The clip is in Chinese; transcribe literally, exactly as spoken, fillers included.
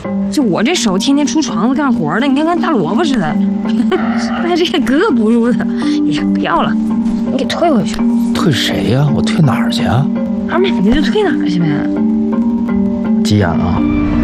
就我这手天天出床子干活的，你看跟大萝卜似的，那这个格格不入的。哎呀，不要了，你给退回去。 退谁呀？我退哪儿去啊？ 哪儿买的就退哪儿去呗。 急眼啊！